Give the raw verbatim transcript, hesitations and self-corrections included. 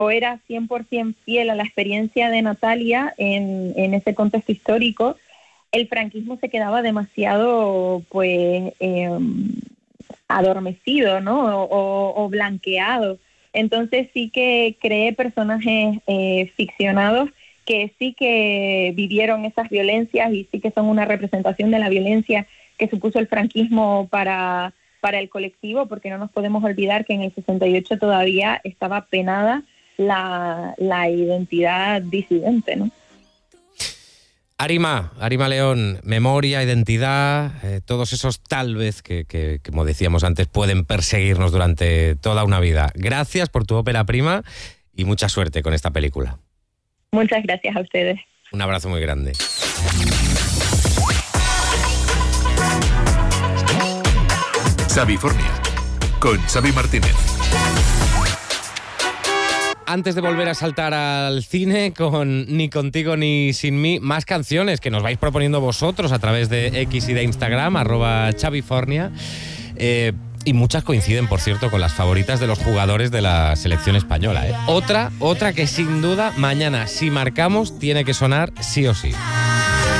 era cien por ciento fiel a la experiencia de Natalia en, en ese contexto histórico, el franquismo se quedaba demasiado, pues, eh, adormecido, ¿no? O, o blanqueado. Entonces sí que creé personajes eh, ficcionados que sí que vivieron esas violencias y sí que son una representación de la violencia que supuso el franquismo para, para el colectivo, porque no nos podemos olvidar que en el sesenta y ocho todavía estaba penada la, la identidad disidente, ¿no? Arima, Arima León, memoria, identidad, eh, todos esos tal vez que, que, como decíamos antes, pueden perseguirnos durante toda una vida. Gracias por tu ópera prima y mucha suerte con esta película. Muchas gracias a ustedes. Un abrazo muy grande. Xavifornia, con Xavi Martínez. Antes de volver a saltar al cine con Ni contigo ni sin mí, más canciones que nos vais proponiendo vosotros a través de X y de Instagram, arroba Xavifornia. Eh, y muchas coinciden, por cierto, con las favoritas de los jugadores de la selección española. ¿eh? Otra, otra que sin duda mañana, si marcamos, tiene que sonar sí o sí.